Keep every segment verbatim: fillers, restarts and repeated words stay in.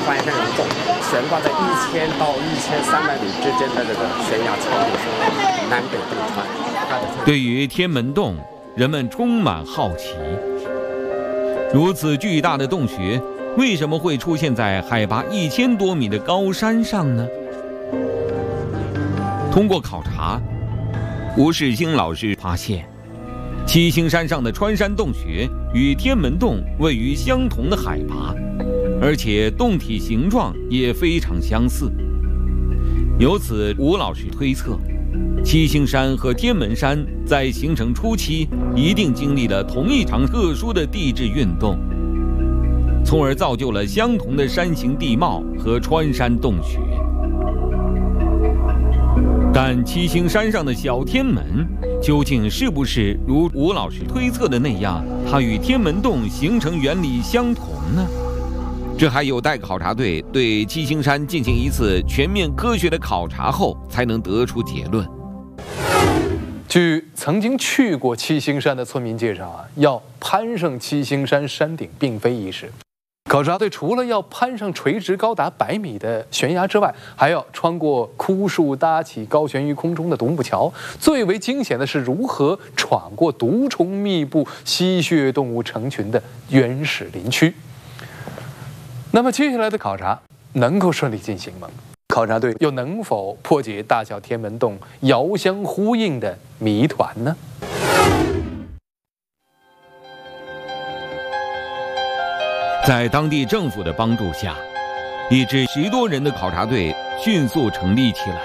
环山溶洞悬挂在一千到一千三百米之间的这个悬崖峭壁上，南北对穿。它的对于天门洞，人们充满好奇。如此巨大的洞穴，为什么会出现在海拔一千多米的高山上呢？通过考察，吴世兴老师发现，七星山上的穿山洞穴与天门洞位于相同的海拔，而且洞体形状也非常相似。由此，吴老师推测，七星山和天门山在形成初期一定经历了同一场特殊的地质运动，从而造就了相同的山形地貌和穿山洞穴。但七星山上的小天门究竟是不是如吴老师推测的那样，它与天门洞形成原理相同呢？这还有待考察队对七星山进行一次全面科学的考察后才能得出结论。 据曾经去过七星山的村民介绍啊，要攀上七星山山顶并非易事。考察队除了要攀上垂直高达百米的悬崖之外，还要穿过枯树，搭起高悬于空中的独木桥。最为惊险的是如何闯过毒虫密布、吸血动物成群的原始林区。那么接下来的考察能够顺利进行吗？考察队又能否破解大小天门洞遥相呼应的谜团呢？ 在当地政府的帮助下，一支十多人的考察队迅速成立起来。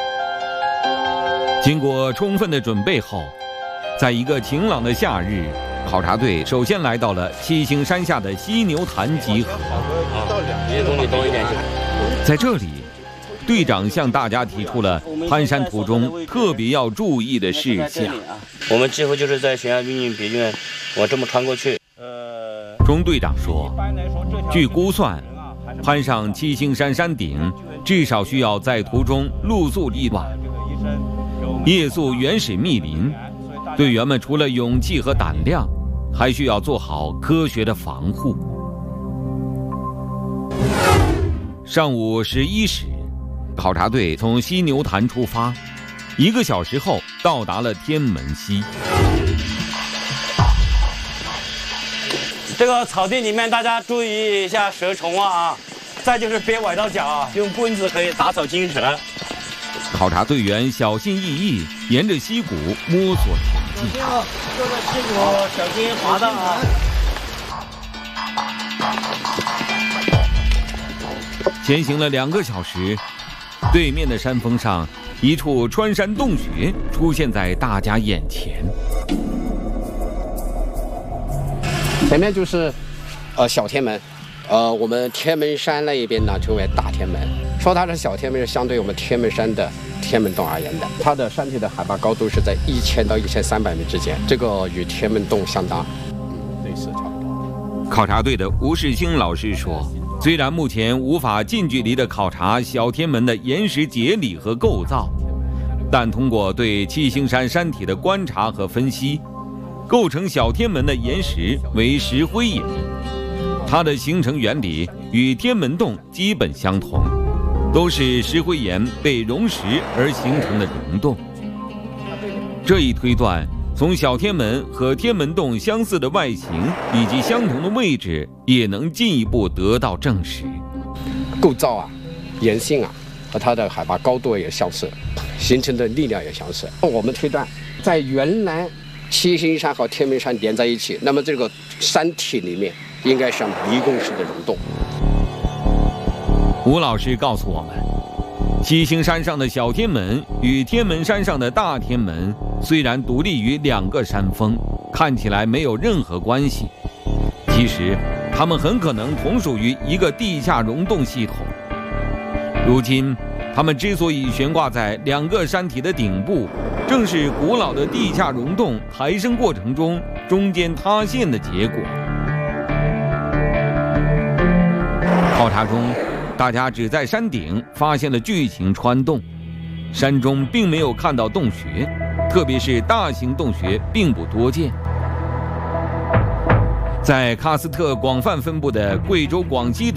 经过充分的准备后，在一个晴朗的夏日，考察队首先来到了七星山下的犀牛潭集合。 别东西多一点。 在这里，队长向大家提出了攀山途中特别要注意的事项。 我们几乎就是在悬崖边边缘，我这么穿过去。 钟队长说，据估算，攀上七星山山顶至少需要在途中露宿一晚。夜宿原始密林，队员们除了勇气和胆量，还需要做好科学的防护。上午十一时，考察队从犀牛潭出发，一个小时后到达了天门溪。 这个草地里面大家注意一下蛇虫啊，再就是别崴到脚啊，用棍子可以打草惊蛇。 考察队员小心翼翼沿着溪谷摸索前进。 坐在溪谷小心滑荡啊！ 前行了两个小时，对面的山峰上，一处穿山洞穴出现在大家眼前。 前面就是，呃，小天门，呃，我们天门山那一边呢称为大天门。说它是小天门，是相对我们天门山的天门洞而言的。它的山体的海拔高度是在一千到一千三百米之间，这个与天门洞相当，嗯，类似差不多。 考察队的吴世兴老师说，虽然目前无法近距离的考察小天门的岩石节理和构造，但通过对七星山山体的观察和分析，构成小天门的岩石为石灰岩，它的形成原理与天门洞基本相同，都是石灰岩被溶蚀而形成的溶洞。这一推断从小天门和天门洞相似的外形以及相同的位置也能进一步得到证实。 构造啊，岩性啊，和它的海拔高度也相似，形成的力量也相似。我们推断，在原来七星山和天门山连在一起，那么这个山体里面应该是迷宫式的溶洞。 吴老师告诉我们，七星山上的小天门与天门山上的大天门虽然独立于两个山峰，看起来没有任何关系，其实它们很可能同属于一个地下溶洞系统。如今它们之所以悬挂在两个山体的顶部，正是古老的地下溶洞抬升过程中中间塌陷的结果。考察中，大家只在山顶发现了巨型穿洞，山中并没有看到洞穴，特别是大型洞穴并不多见。在喀斯特广泛分布的贵州、广西等